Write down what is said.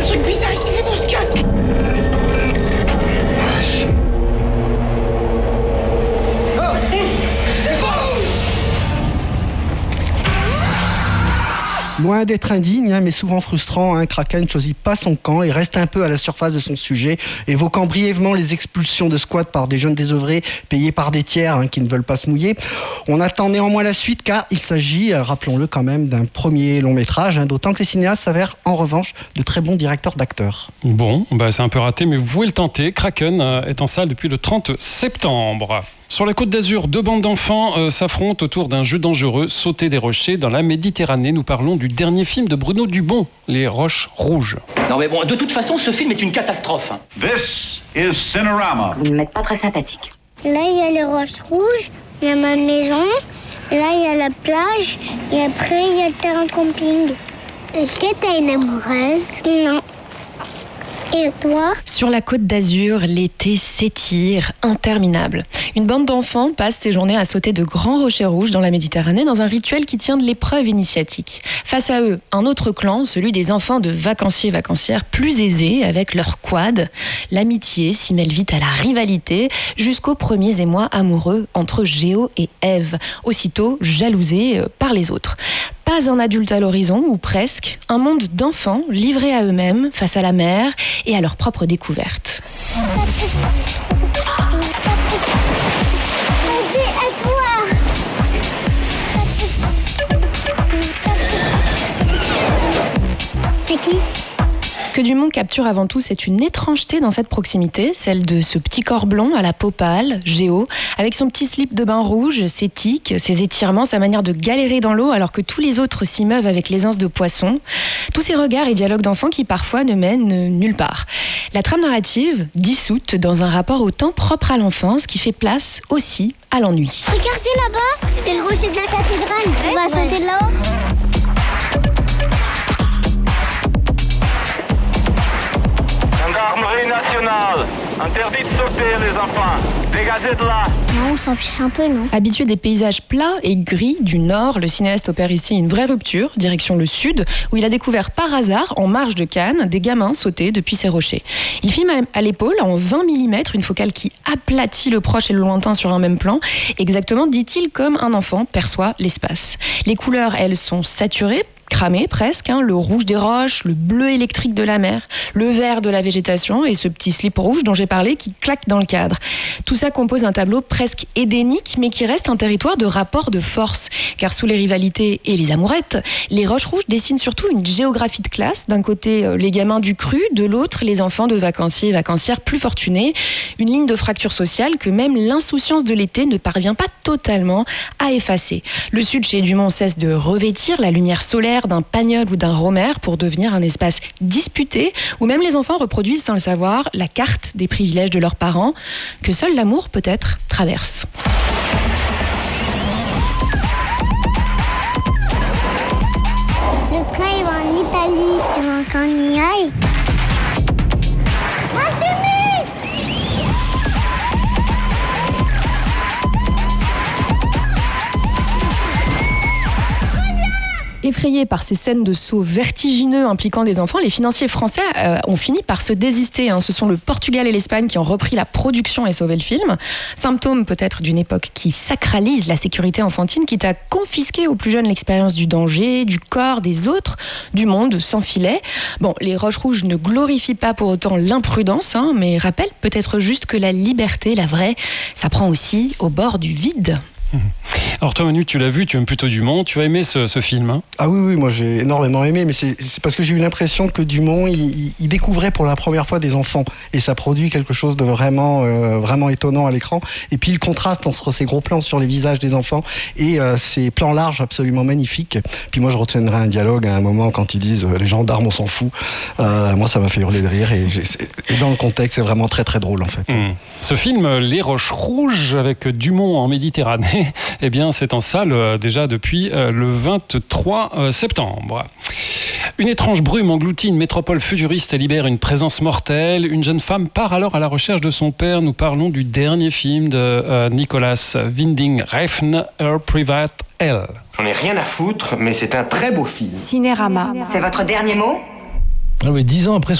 truc bizarre ici, venez, on se casse. Loin d'être indigne, mais souvent frustrant, Kraken choisit pas son camp et reste un peu à la surface de son sujet, évoquant brièvement les expulsions de squats par des jeunes désœuvrés payés par des tiers qui ne veulent pas se mouiller. On attend néanmoins la suite car il s'agit, rappelons-le quand même, d'un premier long métrage, d'autant que les cinéastes s'avèrent en revanche de très bons directeurs d'acteurs. Bon, c'est un peu raté, mais vous pouvez le tenter. Kraken est en salle depuis le 30 septembre. Sur la Côte d'Azur, 2 bandes d'enfants s'affrontent autour d'un jeu dangereux, sauter des rochers dans la Méditerranée. Nous parlons du dernier film de Bruno Dubon, Les Roches Rouges. Non mais bon, de toute façon, ce film est une catastrophe. This is Cinerama. Vous ne m'êtes pas très sympathique. Là, il y a les roches rouges, il y a ma maison, là, il y a la plage, et après, il y a le terrain de camping. Est-ce que t'as une amoureuse? Non. Et toi? Sur la Côte d'Azur, l'été s'étire, interminable. Une bande d'enfants passe ses journées à sauter de grands rochers rouges dans la Méditerranée dans un rituel qui tient de l'épreuve initiatique. Face à eux, un autre clan, celui des enfants de vacanciers et vacancières plus aisés avec leur quad. L'amitié s'y mêle vite à la rivalité jusqu'aux premiers émois amoureux entre Géo et Ève, aussitôt jalousés par les autres. Pas un adulte à l'horizon, ou presque, un monde d'enfants livrés à eux-mêmes face à la mer et à leurs propres découvertes. C'est qui? Que Dumont capture avant tout, c'est une étrangeté dans cette proximité, celle de ce petit corps blond à la peau pâle, Géo, avec son petit slip de bain rouge, ses tics, ses étirements, sa manière de galérer dans l'eau alors que tous les autres s'y meuvent avec l'aisance de poisson. Tous ces regards et dialogues d'enfants qui parfois ne mènent nulle part. La trame narrative, dissoute dans un rapport au temps propre à l'enfance qui fait place aussi à l'ennui. Regardez là-bas, c'est le rocher de la cathédrale. On va sauter de là-haut. Gendarmerie nationale. Interdit de sauter, les enfants. Dégagez de là. Non, on s'en fiche un peu, non? Habitué des paysages plats et gris du nord, le cinéaste opère ici une vraie rupture, direction le sud, où il a découvert par hasard, en marge de Cannes, des gamins sauter depuis ces rochers. Il filme à l'épaule, en 20 mm, une focale qui aplatit le proche et le lointain sur un même plan, exactement, dit-il, comme un enfant perçoit l'espace. Les couleurs, elles, sont saturées, cramé presque, le rouge des roches, le bleu électrique de la mer, le vert de la végétation et ce petit slip rouge dont j'ai parlé qui claque dans le cadre. Tout ça compose un tableau presque édénique mais qui reste un territoire de rapport de force. Car sous les rivalités et les amourettes, les roches rouges dessinent surtout une géographie de classe. D'un côté, les gamins du cru, de l'autre, les enfants de vacanciers et vacancières plus fortunés. Une ligne de fracture sociale que même l'insouciance de l'été ne parvient pas totalement à effacer. Le sud chez Dumont cesse de revêtir la lumière solaire d'un Pagnol ou d'un Romer pour devenir un espace disputé où même les enfants reproduisent sans le savoir la carte des privilèges de leurs parents que seul l'amour peut-être traverse. Le train, il va en Italie. Il va qu'on y aille. Effrayés par ces scènes de sauts vertigineux impliquant des enfants, les financiers français ont fini par se désister. Ce sont le Portugal et l'Espagne qui ont repris la production et sauvé le film. Symptôme peut-être d'une époque qui sacralise la sécurité enfantine, quitte à confisquer aux plus jeunes l'expérience du danger, du corps, des autres, du monde sans filet. Bon, les Roches Rouges ne glorifient pas pour autant l'imprudence, mais rappellent peut-être juste que la liberté, la vraie, ça prend aussi au bord du vide. Alors toi Manu, tu l'as vu, tu aimes plutôt Dumont, tu as aimé ce film Ah oui, moi j'ai énormément aimé, mais c'est parce que j'ai eu l'impression que Dumont, il découvrait pour la première fois des enfants, et ça produit quelque chose de vraiment étonnant à l'écran, et puis le contraste entre ces gros plans sur les visages des enfants et ces plans larges absolument magnifiques. Puis moi je retiendrai un dialogue à un moment quand ils disent les gendarmes on s'en fout, moi ça m'a fait hurler de rire, et dans le contexte c'est vraiment très très drôle en fait. Ce film Les Roches Rouges avec Dumont en Méditerranée, eh bien c'est en salle déjà depuis le 23 septembre. Une étrange brume engloutit une métropole futuriste et libère une présence mortelle. Une jeune femme part alors à la recherche de son père. Nous parlons du dernier film de Nicolas Winding Refn, Her Private Hell. J'en ai rien à foutre, mais c'est un très beau film. Cinérama. C'est votre dernier mot ? Ah oui, 10 ans après